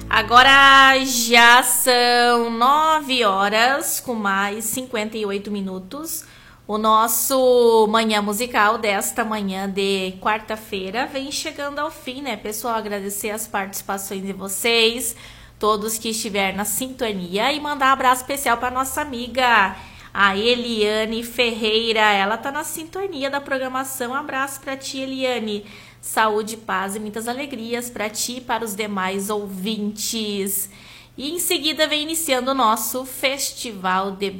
Agora já são 9 horas com mais 58 minutos. O nosso Manhã Musical desta manhã de quarta-feira vem chegando ao fim, né, pessoal? Agradecer as participações de vocês, todos que estiveram na sintonia, e mandar um abraço especial para nossa amiga, a Eliane Ferreira. Ela tá na sintonia da programação. Um abraço para ti, Eliane. Saúde, paz e muitas alegrias para ti e para os demais ouvintes. E em seguida vem iniciando o nosso Festival de